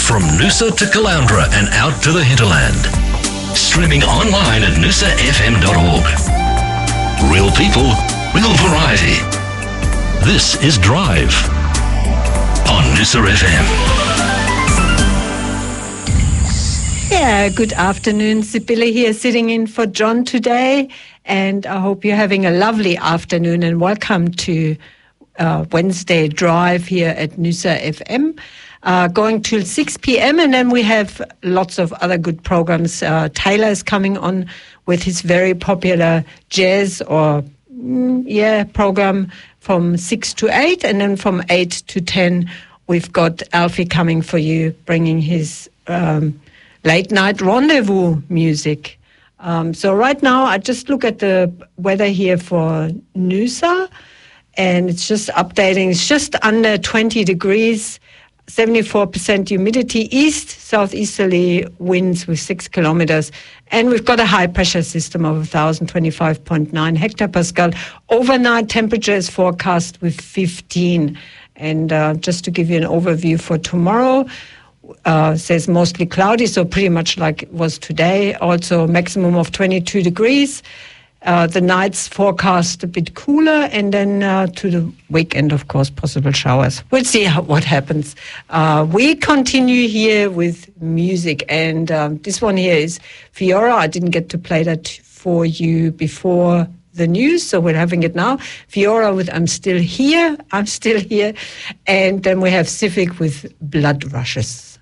From Noosa to Caloundra and out to the hinterland. Streaming online at noosafm.org. Real people, real variety. This is Drive on Noosa FM. Yeah, good afternoon. Sibylle here sitting in for John today, and I hope you're having a lovely afternoon and welcome to Wednesday Drive here at Noosa FM. Going till 6 p.m. and then we have lots of other good programs. Taylor is coming on with his very popular jazz program from 6 to 8, and then from 8 to 10 we've got Alfie coming for you, bringing his late night rendezvous music. So right now I just look at the weather here for Noosa, and it's just updating. It's just under 20 degrees. 74% humidity, southeasterly winds with 6 kilometers. And we've got a high pressure system of 1,025.9 hectopascal. Overnight temperature is forecast with 15. And just to give you an overview for tomorrow, says mostly cloudy, so pretty much like it was today. Also maximum of 22 degrees. The nights forecast a bit cooler, and then to the weekend, of course, possible showers. We'll see what happens. We continue here with music, and this one here is Fiora. I didn't get to play that for you before the news, so we're having it now. Fiora with I'm Still Here, and then we have Civic with Blood Rushes.